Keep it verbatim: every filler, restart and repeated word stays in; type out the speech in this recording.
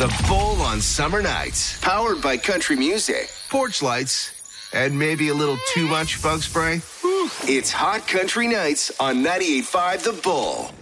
The Bull on summer nights. Powered by country music, porch lights, and maybe a little too much bug spray. It's Hot Country Nights on ninety-eight point five The Bull.